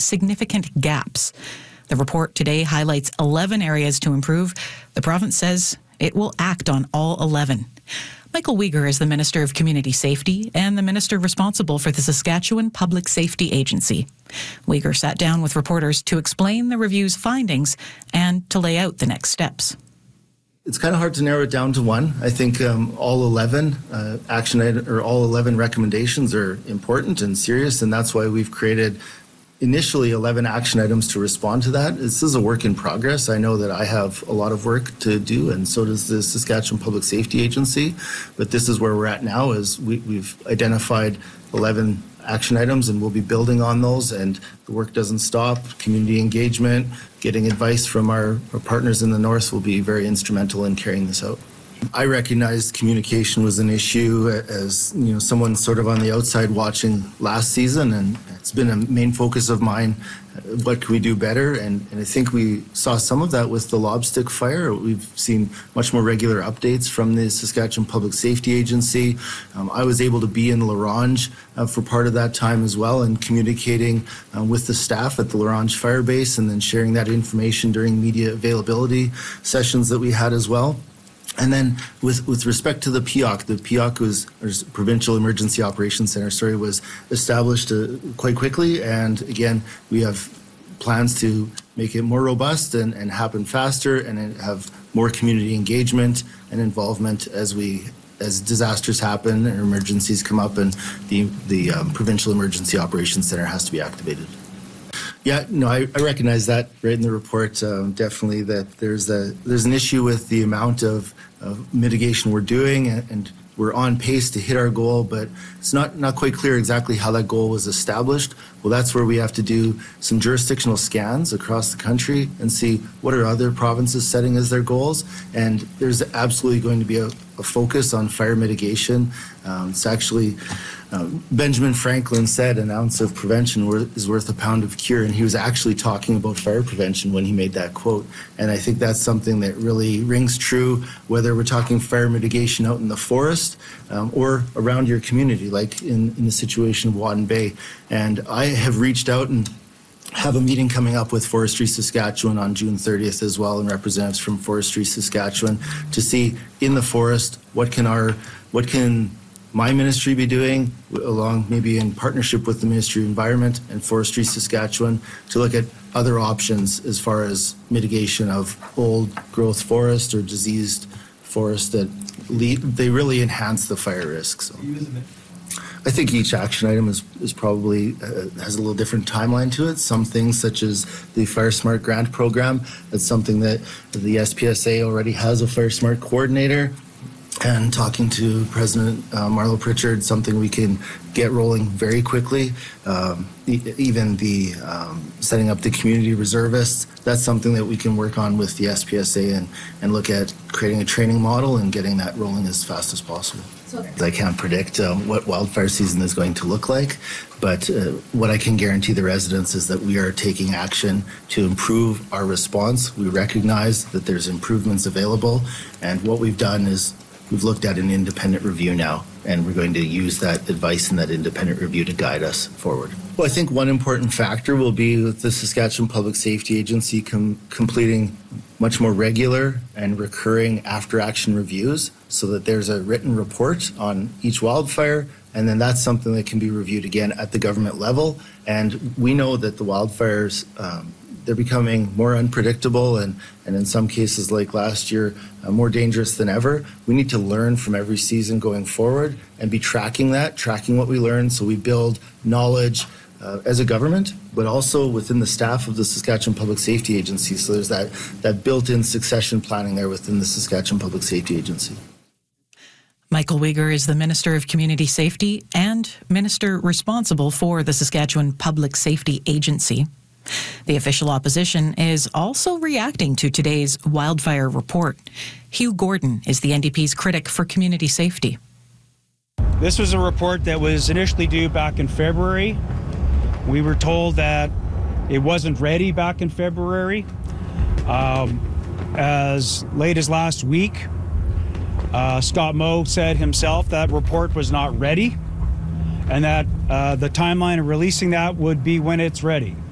significant gaps. The report today highlights 11 areas to improve. The province says it will act on all 11. Michael Uyghur is the Minister of Community Safety and the Minister responsible for the Saskatchewan Public Safety Agency. Uyghur sat down with reporters to explain the review's findings and to lay out the next steps. It's kind of hard to narrow it down to one. I think all 11 all 11 recommendations are important and serious, and that's why we've created initially 11 action items to respond to that. This is a work in progress. I know that I have a lot of work to do, and so does the Saskatchewan Public Safety Agency, but this is where we're at now. Is we've identified 11 action items, and we'll be building on those, and the work doesn't stop. Community engagement, getting advice from our partners in the north will be very instrumental in carrying this out. I recognized communication was an issue as someone sort of on the outside watching last season, and it's been a main focus of mine. What can we do better? And I think we saw some of that with the Lobstick fire. We've seen much more regular updates from the Saskatchewan Public Safety Agency. I was able to be in Larange for part of that time as well, and communicating with the staff at the Larange Fire Base, and then sharing that information during media availability sessions that we had as well. And then with respect to the PEOC was, or Provincial Emergency Operations Center, was established quite quickly. And again, we have plans to make it more robust and happen faster, and have more community engagement and involvement as disasters happen or emergencies come up, and the Provincial Emergency Operations Center has to be activated. Yeah, no, I recognize that right in the report. Definitely that there's an issue with the amount of mitigation we're doing, and we're on pace to hit our goal, but it's not quite clear exactly how that goal was established. Well, that's where we have to do some jurisdictional scans across the country and see what are other provinces setting as their goals. And there's absolutely going to be a focus on fire mitigation. It's actually, Benjamin Franklin said an ounce of prevention is worth a pound of cure, and he was actually talking about fire prevention when he made that quote. And I think that's something that really rings true, whether we're talking fire mitigation out in the forest or around your community, like in the situation of Wadden Bay. And I have reached out and have a meeting coming up with Forestry Saskatchewan on June 30th as well, and representatives from Forestry Saskatchewan, to see in the forest what can my ministry be doing, along maybe in partnership with the Ministry of Environment and Forestry Saskatchewan, to look at other options as far as mitigation of old growth forest or diseased forest that they really enhance the fire risk. So I think each action item is probably has a little different timeline to it. Some things, such as the Fire Smart grant program, that's something that the SPSA already has a Fire Smart coordinator. And talking to President Marlo Pritchard, something we can get rolling very quickly. Even the setting up the community reservists, that's something that we can work on with the SPSA and look at creating a training model and getting that rolling as fast as possible. I can't predict what wildfire season is going to look like, but what I can guarantee the residents is that we are taking action to improve our response. We recognize that there's improvements available, and what we've done is we've looked at an independent review now, and we're going to use that advice in that independent review to guide us forward. Well, I think one important factor will be with the Saskatchewan Public Safety Agency completing much more regular and recurring after-action reviews, so that there's a written report on each wildfire, and then that's something that can be reviewed again at the government level. And we know that the wildfires, they're becoming more unpredictable, and in some cases, like last year, more dangerous than ever. We need to learn from every season going forward and be tracking what we learn, so we build knowledge as a government, but also within the staff of the Saskatchewan Public Safety Agency. So there's that built-in succession planning there within the Saskatchewan Public Safety Agency. Michael Uyghur is the Minister of Community Safety and Minister responsible for the Saskatchewan Public Safety Agency. The official opposition is also reacting to today's wildfire report. Hugh Gordon is the NDP's critic for community safety. This was a report that was initially due back in February. We were told that it wasn't ready back in February. As late as last week, Scott Moe said himself that report was not ready, and that the timeline of releasing that would be when it's ready.